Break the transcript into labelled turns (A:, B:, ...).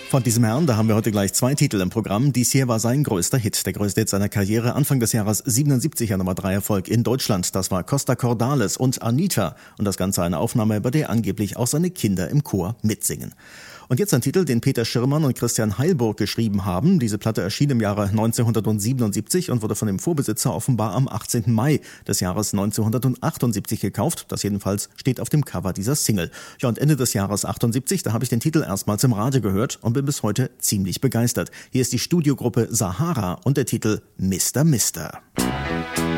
A: Von diesem Herrn, da haben wir heute gleich 2 Titel im Programm. Dies hier war sein größter Hit, der größte Hit seiner Karriere. Anfang des Jahres 77er Nummer 3 Erfolg in Deutschland. Das war Costa Cordalis und Anita. Und das Ganze eine Aufnahme, bei der angeblich auch seine Kinder im Chor mitsingen. Und jetzt ein Titel, den Peter Schirrmann und Christian Heilburg geschrieben haben. Diese Platte erschien im Jahre 1977 und wurde von dem Vorbesitzer offenbar am 18. Mai des Jahres 1978 gekauft. Das jedenfalls steht auf dem Cover dieser Single. Ja, und Ende des Jahres 78, da habe ich den Titel erstmals im Radio gehört und bin bis heute ziemlich begeistert. Hier ist die Studiogruppe Sahara und der Titel Mister Mister.